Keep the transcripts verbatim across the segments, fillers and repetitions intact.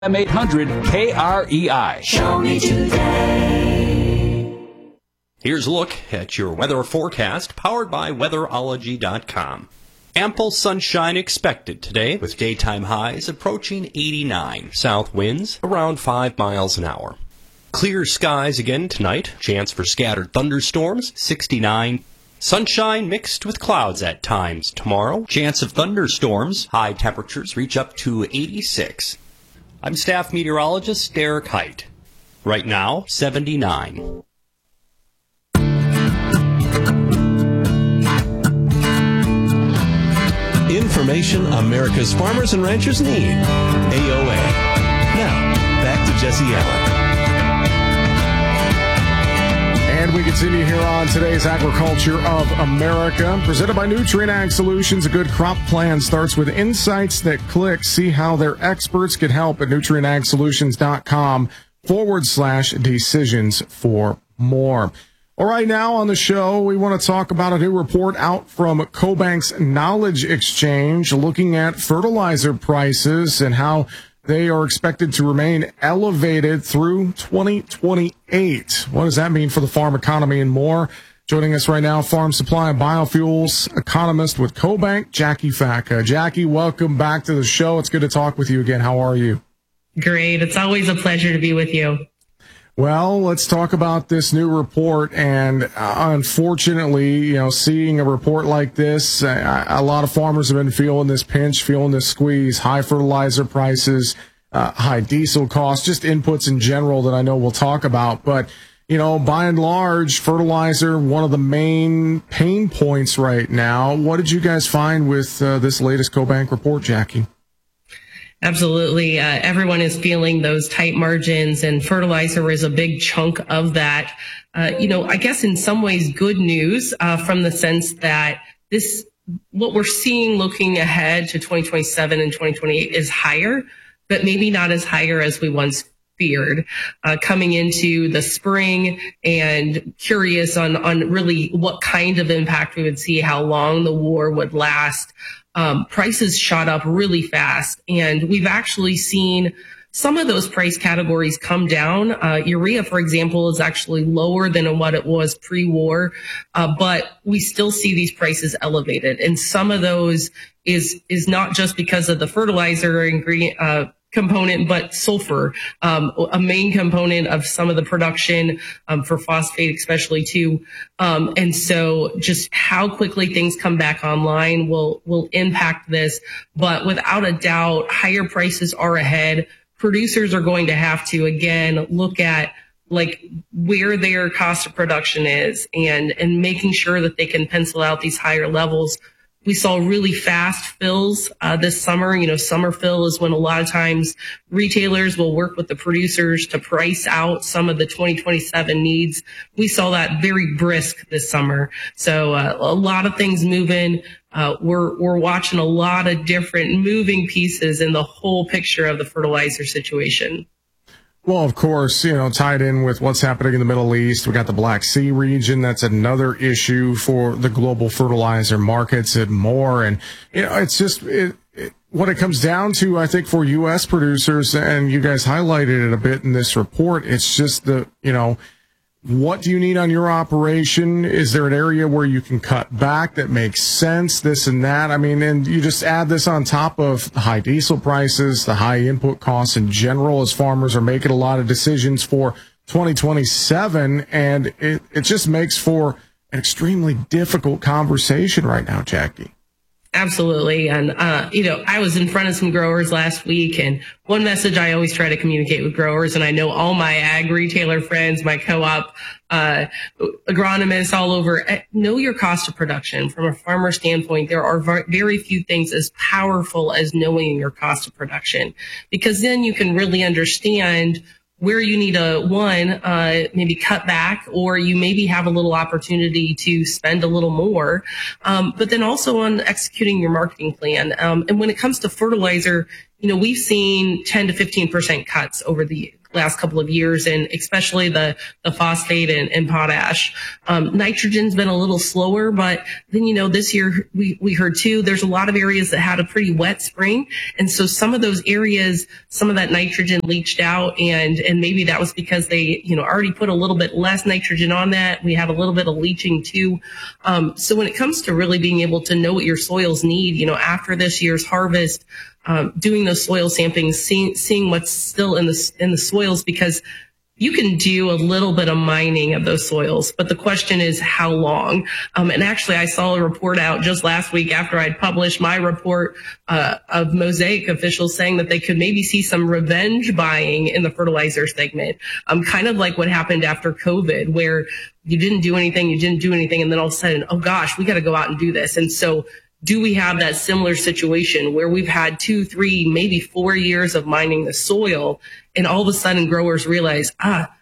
M eight hundred K R E I. Show me today. Here's a look at your weather forecast, powered by weatherology dot com. Ample sunshine expected today, with daytime highs approaching eighty-nine. South winds around five miles an hour. Clear skies again tonight. Chance for scattered thunderstorms, sixty-nine. Sunshine mixed with clouds at times tomorrow. Chance of thunderstorms. High temperatures reach up to eighty-six. I'm staff meteorologist Derek Height. Right now, seventy-nine. Information America's farmers and ranchers need. A O A. Now, back to Jesse Allen. And we continue here on today's Agriculture of America, presented by Nutrient Ag Solutions. A good crop plan starts with insights that click. See how their experts can help at nutrient ag solutions dot com forward slash decisions for more. All right, now on the show, we want to talk about a new report out from CoBank's Knowledge Exchange, looking at fertilizer prices and how they are expected to remain elevated through twenty twenty-eight. What does that mean for the farm economy and more? Joining us right now, Farm Supply and Biofuels economist with CoBank, Jackie Facca. Jackie, welcome back to the show. It's good to talk with you again. How are you? Great. It's always a pleasure to be with you. Well, let's talk about this new report. And uh, unfortunately, you know, seeing a report like this, uh, a lot of farmers have been feeling this pinch, feeling this squeeze, high fertilizer prices, uh, high diesel costs, just inputs in general that I know we'll talk about. But, you know, by and large, fertilizer, one of the main pain points right now. What did you guys find with uh, this latest CoBank report, Jackie? Absolutely. Uh, everyone is feeling those tight margins, and fertilizer is a big chunk of that. Uh, you know, I guess in some ways good news uh, from the sense that this, what we're seeing looking ahead to twenty twenty-seven and twenty twenty-eight is higher, but maybe not as higher as we once feared uh, coming into the spring, and curious on, on really what kind of impact we would see, how long the war would last. Um, prices shot up really fast, and we've actually seen some of those price categories come down. Uh, urea, for example, is actually lower than what it was pre-war, uh, but we still see these prices elevated. And some of those is is not just because of the fertilizer ingredient uh, component, but sulfur, um, a main component of some of the production um, for phosphate, especially too. Um, and so just how quickly things come back online will, will impact this. But without a doubt, higher prices are ahead. Producers are going to have to, again, look at like where their cost of production is, and, and making sure that they can pencil out these higher levels. We saw really fast fills uh, this summer. You know, summer fill is when a lot of times retailers will work with the producers to price out some of the twenty twenty-seven needs. We saw that very brisk this summer. So uh, a lot of things moving. Uh, we're we're watching a lot of different moving pieces in the whole picture of the fertilizer situation. Well, of course, you know, tied in with what's happening in the Middle East, we got the Black Sea region. That's another issue for the global fertilizer markets and more. And, you know, it's just it, it, what it comes down to, I think, for U S producers, and you guys highlighted it a bit in this report. It's just the, you know, what do you need on your operation? Is there an area where you can cut back that makes sense, this and that? I mean, and you just add this on top of the high diesel prices, the high input costs in general, as farmers are making a lot of decisions for twenty twenty-seven, and it, it just makes for an extremely difficult conversation right now, Jackie. Absolutely. And, uh, you know, I was in front of some growers last week, and one message I always try to communicate with growers, and I know all my ag retailer friends, my co-op, uh, agronomists all over, know your cost of production. From a farmer standpoint, there are very few things as powerful as knowing your cost of production, because then you can really understand where you need a one, uh, maybe cut back, or you maybe have a little opportunity to spend a little more. Um, but then also on executing your marketing plan. Um, and when it comes to fertilizer, you know, we've seen ten to fifteen percent cuts over the last couple of years, and especially the, the phosphate and, and potash. Um, nitrogen's been a little slower, but then, you know, this year we, we heard too, there's a lot of areas that had a pretty wet spring. And so some of those areas, some of that nitrogen leached out, and, and maybe that was because they, you know, already put a little bit less nitrogen on that. We had a little bit of leaching too. Um, so when it comes to really being able to know what your soils need, you know, after this year's harvest, um, doing those soil samplings, seeing, seeing what's still in the, in the soils, because you can do a little bit of mining of those soils, but the question is how long? Um, and actually, I saw a report out just last week after I'd published my report uh, of Mosaic officials saying that they could maybe see some revenge buying in the fertilizer segment, um, kind of like what happened after COVID, where you didn't do anything, you didn't do anything, and then all of a sudden, oh gosh, we got to go out and do this. And so do we have that similar situation where we've had two, three, maybe four years of mining the soil, and all of a sudden growers realize, ah,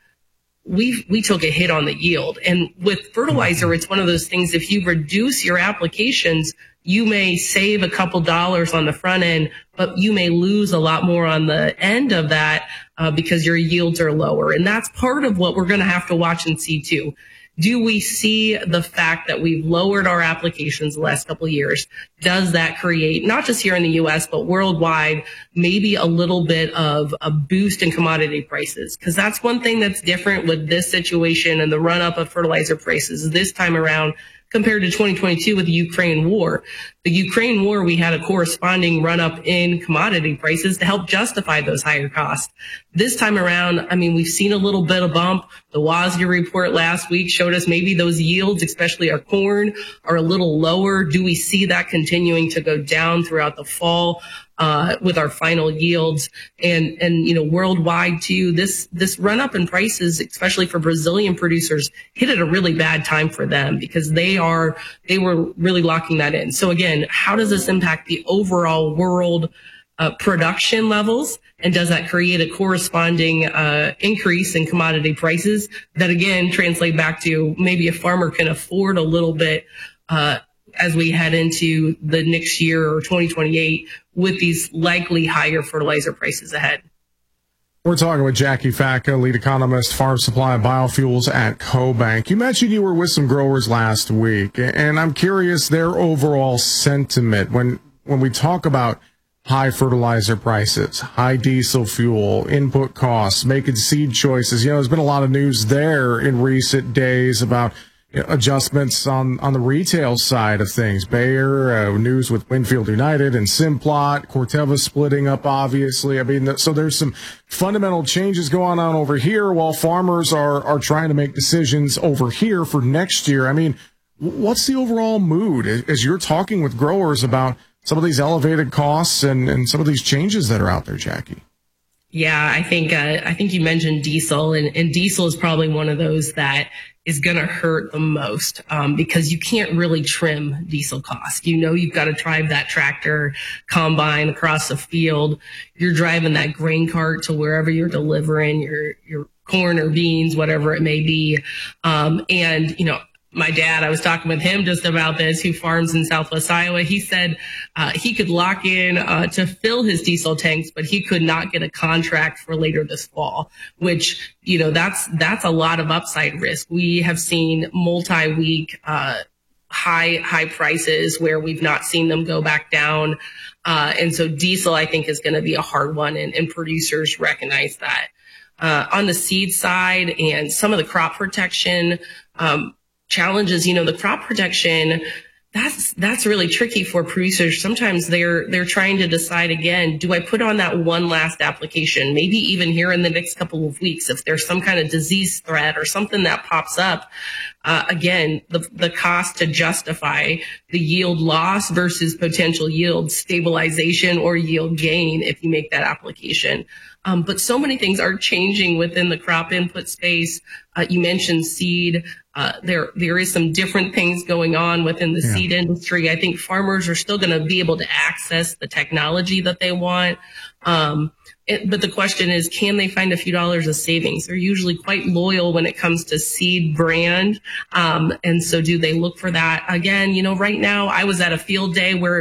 we we took a hit on the yield? And with fertilizer, it's one of those things, if you reduce your applications, you may save a couple dollars on the front end, but you may lose a lot more on the end of that uh, because your yields are lower. And that's part of what we're going to have to watch and see too. Do we see the fact that we've lowered our applications the last couple of years? Does that create, not just here in the U S, but worldwide, maybe a little bit of a boost in commodity prices? Because that's one thing that's different with this situation and the run up of fertilizer prices this time around compared to twenty twenty-two with the Ukraine war. The Ukraine war, we had a corresponding run up in commodity prices to help justify those higher costs. This time around, I mean, we've seen a little bit of bump. The WASDE report last week showed us maybe those yields, especially our corn, are a little lower. Do we see that continuing to go down throughout the fall? Uh, with our final yields, and, and, you know, worldwide too, this, this run up in prices, especially for Brazilian producers, hit at a really bad time for them because they are, they were really locking that in. So again, how does this impact the overall world uh, production levels? And does that create a corresponding uh, increase in commodity prices that again translate back to maybe a farmer can afford a little bit uh, as we head into the next year or twenty twenty-eight with these likely higher fertilizer prices ahead? We're talking with Jackie Facca, lead economist, farm supply and biofuels at CoBank. You mentioned you were with some growers last week, and I'm curious their overall sentiment when when we talk about high fertilizer prices, high diesel fuel, input costs, making seed choices. You know, there's been a lot of news there in recent days about adjustments on, on the retail side of things. Bayer, uh, news with Winfield United and Simplot, Corteva splitting up, obviously. I mean, so there's some fundamental changes going on over here while farmers are, are trying to make decisions over here for next year. I mean, what's the overall mood as you're talking with growers about some of these elevated costs and, and some of these changes that are out there, Jackie? Yeah, I think, uh, I think you mentioned diesel, and, and diesel is probably one of those that is going to hurt the most, um, because you can't really trim diesel costs. You know, you've got to drive that tractor combine across the field. You're driving that grain cart to wherever you're delivering your, your corn or beans, whatever it may be. Um, and, you know, my dad, I was talking with him just about this, who farms in Southwest Iowa. He said uh, he could lock in uh, to fill his diesel tanks, but he could not get a contract for later this fall, which, you know, that's that's a lot of upside risk. We have seen multi-week uh, high high prices where we've not seen them go back down. Uh, and so diesel, I think, is going to be a hard one, and, and producers recognize that. Uh, on the seed side and some of the crop protection um challenges, you know, the crop protection, that's, that's really tricky for producers. Sometimes they're, they're trying to decide again, do I put on that one last application? Maybe even here in the next couple of weeks, if there's some kind of disease threat or something that pops up, uh, again, the, the cost to justify the yield loss versus potential yield stabilization or yield gain if you make that application. Um, but so many things are changing within the crop input space. Uh, you mentioned seed. Uh, there, there is some different things going on within the yeah. seed industry. I think farmers are still going to be able to access the technology that they want. Um, it, but the question is, can they find a few dollars of savings? They're usually quite loyal when it comes to seed brand. Um, and so do they look for that? Again, you know, right now I was at a field day where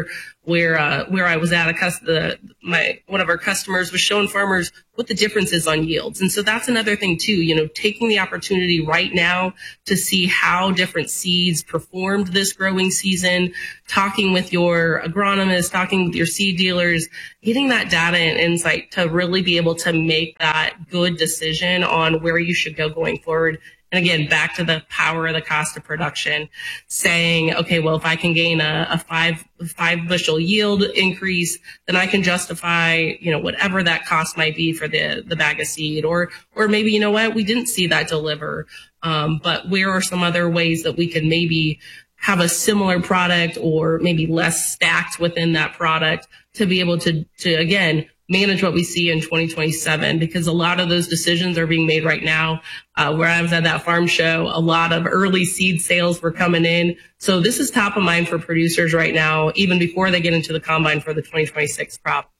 where uh, where I was at, a cus- the, my one of our customers was showing farmers what the difference is on yields. And so that's another thing too, you know, taking the opportunity right now to see how different seeds performed this growing season, talking with your agronomists, talking with your seed dealers, getting that data and insight to really be able to make that good decision on where you should go going forward. And again, back to the power of the cost of production, saying, okay, well, if I can gain a, a five, five bushel yield increase, then I can justify, you know, whatever that cost might be for the, the bag of seed. Or, or maybe, you know what, we didn't see that deliver. Um, but where are some other ways that we could maybe have a similar product or maybe less stacked within that product to be able to, to again, manage what we see in twenty twenty-seven, because a lot of those decisions are being made right now. Uh, where I was at that farm show, a lot of early seed sales were coming in. So this is top of mind for producers right now, even before they get into the combine for the twenty twenty-six crop.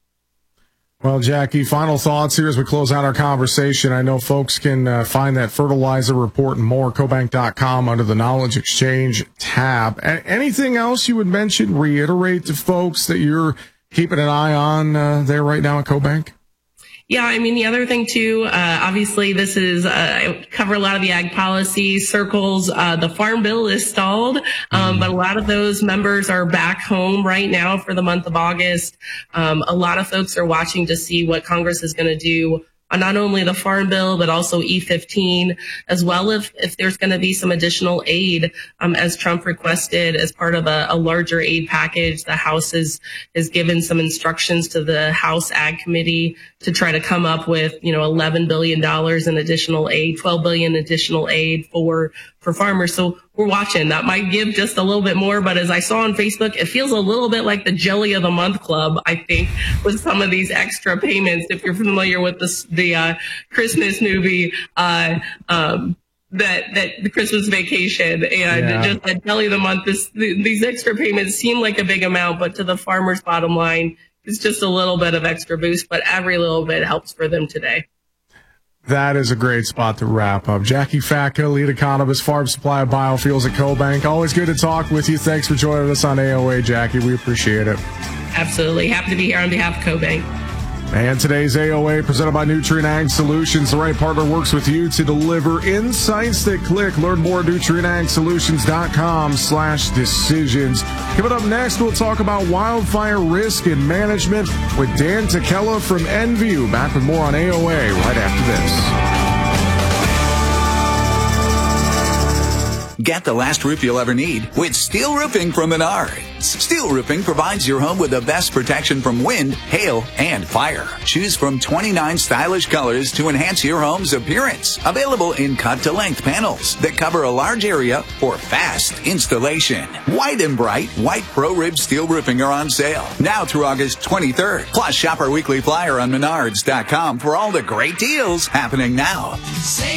Well, Jackie, final thoughts here as we close out our conversation. I know folks can uh, find that fertilizer report and more, cobank dot com, under the Knowledge Exchange tab. A- anything else you would mention, reiterate to folks that you're keeping an eye on uh, there right now at CoBank? Yeah, I mean, the other thing too, uh, obviously this is, uh, I cover a lot of the ag policy circles. Uh, the farm bill is stalled, um, mm-hmm. but a lot of those members are back home right now for the month of August. Um, a lot of folks are watching to see what Congress is going to do on not only the farm bill, but also E fifteen, as well if, if there's going to be some additional aid, um, as Trump requested as part of a, a larger aid package. The House is, is given some instructions to the House Ag Committee to try to come up with, you know, eleven billion dollars in additional aid, twelve billion dollars additional aid for, for farmers. So we're watching. That might give just a little bit more, but as I saw on Facebook, it feels a little bit like the Jelly of the Month Club, I think, with some of these extra payments. If you're familiar with the, the uh, Christmas movie, uh, um, that, that the Christmas Vacation, and yeah. just that Jelly of the Month, this, these extra payments seem like a big amount, but to the farmer's bottom line, it's just a little bit of extra boost, but every little bit helps for them today. That is a great spot to wrap up. Jackie Fatka, lead economist, farm supply of biofuels at CoBank. Always good to talk with you. Thanks for joining us on A O A, Jackie. We appreciate it. Absolutely. Happy to be here on behalf of CoBank. And today's A O A presented by Nutrient Ag Solutions. The right partner works with you to deliver insights that click. Learn more at nutrient ag solutions dot com slash decisions. Coming up next, we'll talk about wildfire risk and management with Dan Takella from Enview. Back with more on A O A right after this. Get the last roof you'll ever need with steel roofing from Menards. Steel roofing provides your home with the best protection from wind, hail, and fire. Choose from twenty-nine stylish colors to enhance your home's appearance. Available in cut-to-length panels that cover a large area for fast installation. White and bright white pro-rib steel roofing are on sale now through August twenty-third. Plus, shop our weekly flyer on menards dot com for all the great deals happening now.